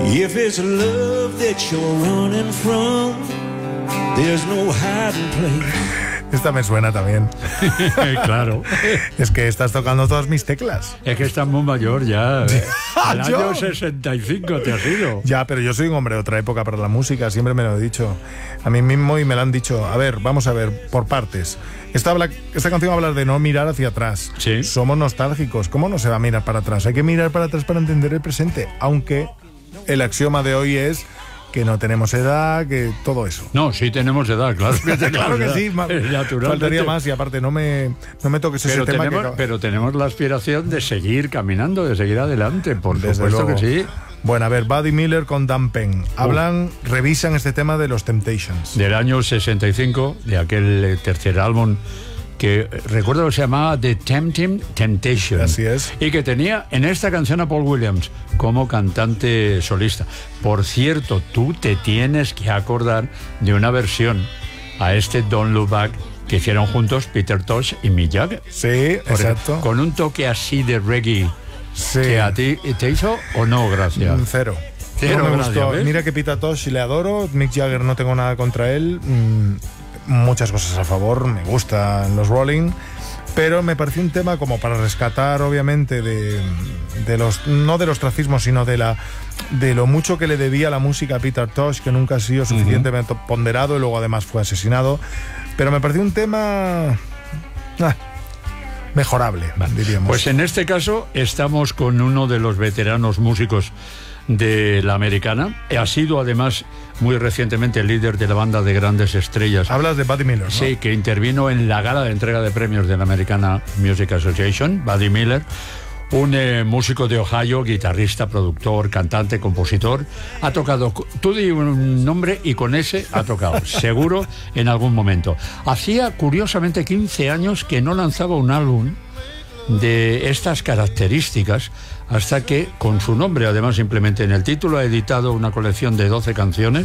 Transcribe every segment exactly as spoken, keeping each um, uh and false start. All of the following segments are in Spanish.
If it's love that you're running from, there's no hiding place. Esta me suena también. Claro. Es que estás tocando todas mis teclas. Es que estás muy mayor ya. ¿eh? Al ¿Yo? año sesenta y cinco te has ido. Ya, pero yo soy un hombre de otra época para la música, siempre me lo he dicho a mí mismo y me lo han dicho. A ver, vamos a ver, por partes. Esta, habla, esta canción habla de no mirar hacia atrás. Sí. Somos nostálgicos. ¿Cómo no se va a mirar para atrás? Hay que mirar para atrás para entender el presente. Aunque el axioma de hoy es que no tenemos edad, que todo eso. No, sí tenemos edad, claro. Claro que sí, ma- Naturalmente. faltaría más y aparte no me, no me toques ese Pero tema tenemos, que acaba- pero tenemos la aspiración de seguir caminando, de seguir adelante, por Desde supuesto luego. que sí. Bueno, a ver, Buddy Miller con Dan Penn. Hablan, revisan este tema de los Temptations. Del año sesenta y cinco, de aquel eh, tercer álbum que eh, recuerdo que se llamaba The Tempting Temptation. Así es. Y que tenía en esta canción a Paul Williams como cantante solista. Por cierto, tú te tienes que acordar de una versión a este Don't Look Back que hicieron juntos Peter Tosh y Mick Jagger. Sí, Por ejemplo, exacto. con un toque así de reggae. Sí. ¿Que a ti te hizo o no, gracias? Mm, Cero. Cero, No me gracias, gustó. ¿ves? Mira que Peter Tosh le adoro, Mick Jagger no tengo nada contra él. Mm, muchas cosas a favor, me gustan los Rolling, pero me pareció un tema como para rescatar, obviamente, de, de los no del ostracismo, sino de la de lo mucho que le debía la música a Peter Tosh, que nunca ha sido suficientemente uh-huh. ponderado y luego además fue asesinado. Pero me pareció un tema ah, mejorable, diríamos. Pues en este caso estamos con uno de los veteranos músicos de la americana. Ha sido además muy recientemente el líder de la banda de grandes estrellas. Hablas de Buddy Miller, ¿no? Sí, que intervino en la gala de entrega de premios de la Americana Music Association. Buddy Miller, un eh, músico de Ohio, guitarrista, productor, cantante, compositor. Ha tocado, tú di un nombre y con ese ha tocado, seguro, en algún momento. Hacía curiosamente quince años que no lanzaba un álbum de estas características, hasta que con su nombre, además simplemente en el título, ha editado una colección de doce canciones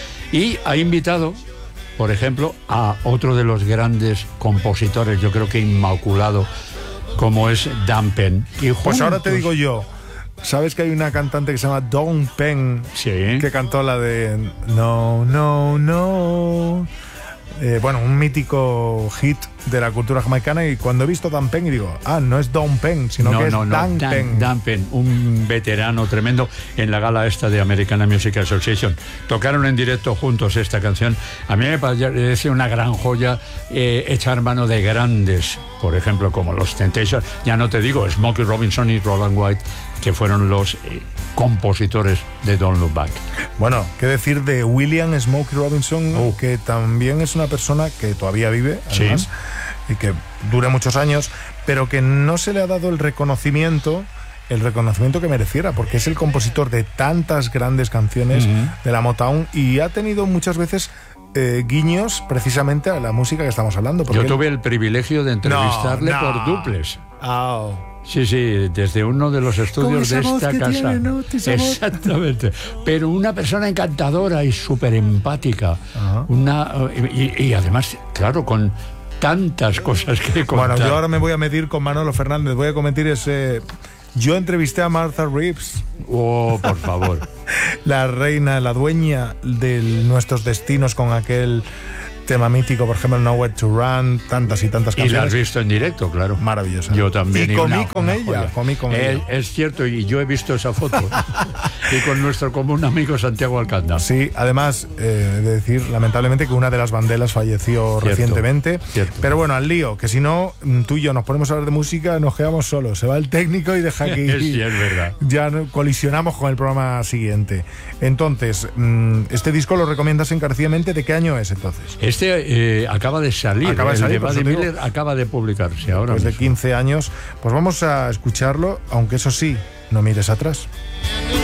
y ha invitado, por ejemplo, a otro de los grandes compositores, yo creo que inmaculado, como es Dan Penn. Y juntos, pues ahora te digo yo, ¿sabes que hay una cantante que se llama Dawn Penn? Sí. Que cantó la de No, no, no... Eh, bueno, un mítico hit de la cultura jamaicana, y cuando he visto Dan Penn y digo, ah, no es Dawn Penn, sino no, que es no, no, Dan, Dan Penn. Dan Penn, un veterano tremendo en la gala esta de American Music Association. Tocaron en directo juntos esta canción. A mí me parece una gran joya, eh, echar mano de grandes, por ejemplo, como los Temptations. Ya no te digo, Smokey Robinson y Roland White, que fueron los eh, compositores de Don't Look Back. Bueno, qué decir de William Smokey Robinson, Oh. que también es una persona que todavía vive, además, Sí. y que dura muchos años, pero que no se le ha dado el reconocimiento, el reconocimiento que mereciera, porque es el compositor de tantas grandes canciones Uh-huh. de la Motown, y ha tenido muchas veces eh, guiños precisamente a la música que estamos hablando. Porque Yo tuve el privilegio de entrevistarle No, no. por duples. Oh. Sí, sí, desde uno de los estudios de esa voz esta que casa. tiene, ¿no? Esa voz. Exactamente. Pero una persona encantadora y súper empática. Ajá. Una, y, y además, claro, con tantas cosas que contar. Bueno, yo ahora me voy a medir con Manolo Fernández, voy a cometer ese... Yo entrevisté a Martha Reeves, Oh, por favor. la reina, la dueña de nuestros destinos, con aquel tema mítico, por ejemplo, Nowhere to Run, tantas y tantas Y la has canciones. visto en directo, claro. Maravillosa. Yo también. Y comí una- con una ella, joya. comí con Eh, ella. Es cierto, y yo he visto esa foto. Y con nuestro común amigo Santiago Alcántara. Sí, además, eh, de decir, lamentablemente, que una de las banderas falleció Cierto, recientemente. cierto. Pero bueno, al lío, que si no, tú y yo nos ponemos a hablar de música, nos quedamos solos. Se va el técnico y deja aquí. Sí, es verdad. Ya no- colisionamos con el programa siguiente. Entonces, mm, este disco lo recomiendas encarecidamente. ¿De qué año es entonces? Este eh, acaba de salir. Acaba de el salir, de por eso Buddy te digo. Miller acaba de publicarse ahora Pues de mismo. quince años. Pues vamos a escucharlo, aunque eso sí, no mires atrás.